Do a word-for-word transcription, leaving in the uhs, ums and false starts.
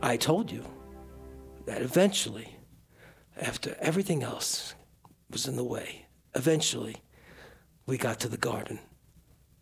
I told you that eventually, after everything else was in the way, eventually we got to the garden.